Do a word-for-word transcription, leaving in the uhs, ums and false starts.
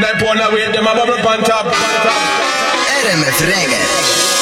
nine pound of weight, them a bubble on top. R M F Reggae.